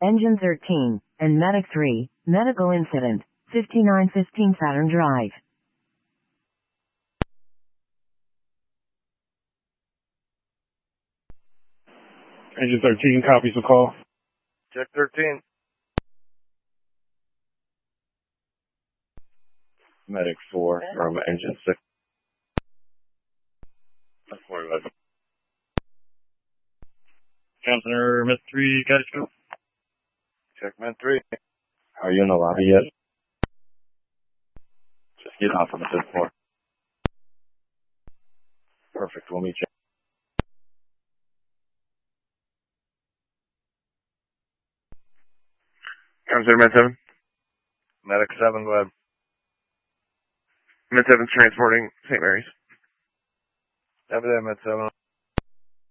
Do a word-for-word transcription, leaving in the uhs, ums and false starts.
Engine thirteen, and Medic three, medical incident, fifty-nine fifteen Saturn Drive. Engine thirteen copies the call. Check thirteen. Medic four from engine six. Counselor, Med three, got it go. Check Med three. Are you in the lobby yet? Just get off of the fifth floor. Perfect, we'll meet you. Counselor, Med seven. Medic seven, go ahead. Med seven's transporting Saint Mary's. Over there, Med seven.